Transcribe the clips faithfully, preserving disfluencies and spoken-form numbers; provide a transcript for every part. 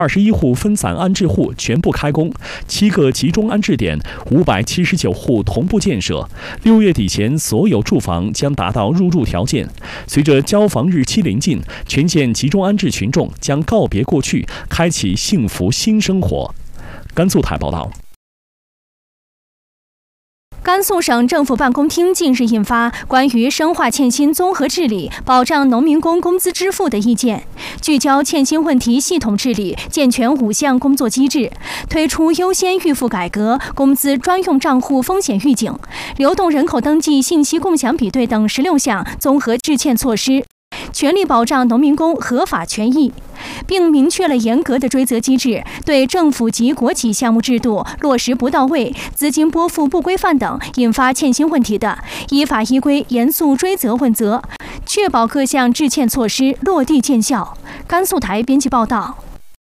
二十一户分散安置户全部开工，七个集中安置点，五百七十九户同步建设。六月底前，所有住房将达到入住条件。随着交房日期临近，全县集中安置群众将告别过去，开启幸福新生活。甘肃台报道。 甘肃省政府办公厅近日印发关于深化欠薪综合治理、保障农民工工资支付的意见，聚焦欠薪问题系统治理，健全五项工作机制，推出优先预付改革、工资专用账户风险预警、流动人口登记信息共享比对等十六项综合治欠措施，全力保障农民工合法权益，并明确了严格的追责机制，对政府及国企项目制度落实不到位、资金拨付不规范等引发欠薪问题的，依法依规严肃追责问责，确保各项治欠措施落地见效。甘肃台编辑报道。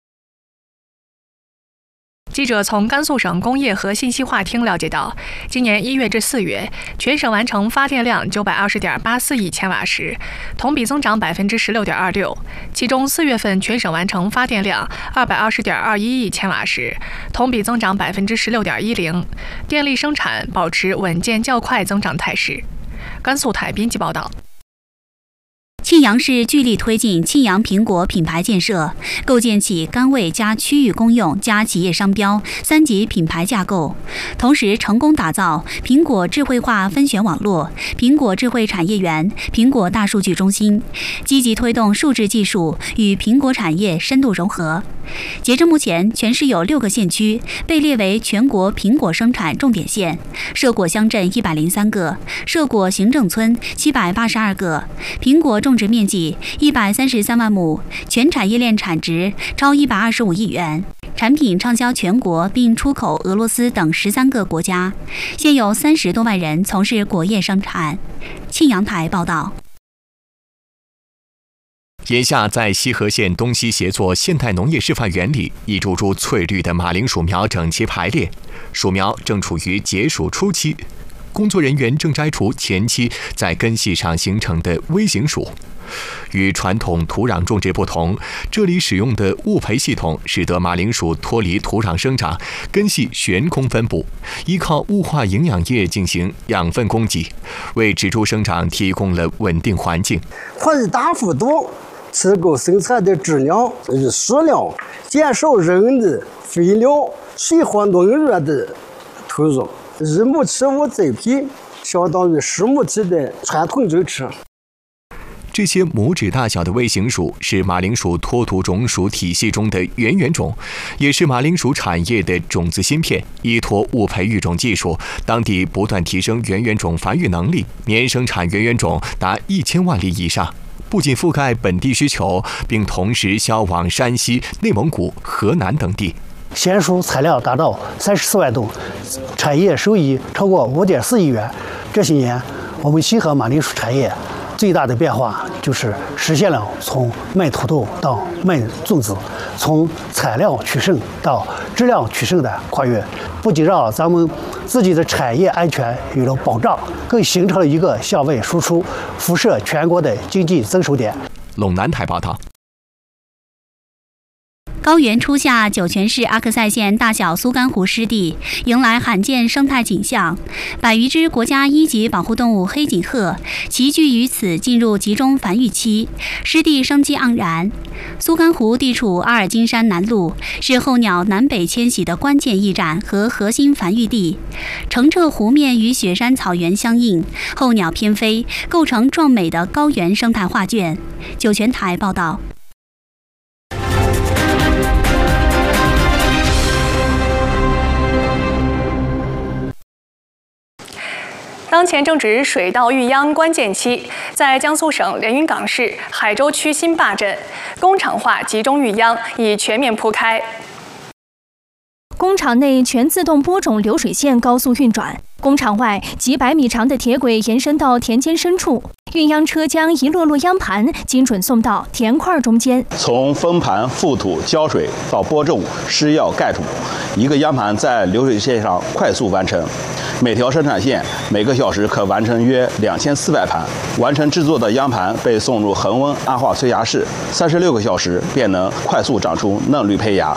记者从甘肃省工业和信息化厅了解到，今年一月至四月，全省完成发电量九百二十点八四亿千瓦时，同比增长百分之十六点二六。其中四月份全省完成发电量二百二十点二一亿千瓦时，同比增长百分之十六点一零，电力生产保持稳健较快增长态势。甘肃台编辑报道。 庆阳市聚力推进庆阳苹果品牌建设，构建起单位加区域公用加企业商标三级品牌架构，同时成功打造苹果智慧化分选网络、苹果智慧产业园、苹果大数据中心，积极推动数字技术与苹果产业深度融合。截至目前，全市有六个县区被列为全国苹果生产重点县，涉果乡镇一百零三个，涉果行政村七百八十二个，苹果种植面积一百三十三万亩，全产业链产值超一百二十五亿元，产品畅销全国并出口俄罗斯等十三个国家，现有三十多万人从事果业生产。庆阳台报道。 眼下，在西河县东西协作现代农业示范园里，一株株翠绿的马铃薯苗整齐排列，薯苗正处于结薯初期，工作人员正摘除前期在根系上形成的微型薯。与传统土壤种植不同，这里使用的物培系统使得马铃薯脱离土壤生长，根系悬空分布，依靠物化营养液进行养分供给，为植株生长提供了稳定环境。 可以大幅度提高生产的质量与数量，减少人的肥料、水和农药的投入。一亩起五栽培，相当于十亩地的传统种植。 这些拇指大小的微型薯是马铃薯脱土种属体系中的圆圆种，也是马铃薯产业的种子芯片。依托物培育种技术，当地不断提升圆圆种繁育能力，年生产圆圆种达一千万粒以上。不仅覆盖本地需求，并同时销往山西、内蒙古、河南等地。 鲜薯产量达到三十四万吨，产业收益超过五点四亿元。这些年，我们西河马铃薯产业最大的变化就是实现了从卖土豆到卖种子，从产量取胜到质量取胜的跨越，不仅让咱们自己的产业安全有了保障，更形成了一个向外输出、辐射全国的经济增收点。 陇南台报道。 高原初夏，酒泉市阿克塞县大小苏干湖湿地迎来罕见生态景象，百余只国家一级保护动物黑颈鹤齐聚于此，进入集中繁育期，湿地生机盎然。苏干湖地处阿尔金山南麓，是候鸟南北迁徙的关键驿站和核心繁育地。澄澈湖面与雪山草原相映，候鸟翩飞，构成壮美的高原生态画卷。酒泉台报道。 当前正值水稻育秧关键期，在江苏省连云港市海州区新坝镇，工厂化集中育秧已全面铺开。 工厂内全自动播种流水线高速运转，工厂外几百米长的铁轨延伸到田间深处，运秧车将一摞摞秧盘精准送到田块中间。 从封盘、覆土、浇水到播种、施药、盖土，一个秧盘在流水线上快速完成。每条生产线每个小时可完成约两千四百盘。完成制作的秧盘被送入恒温阿化催芽室，三十六个小时便能快速长出嫩绿胚芽。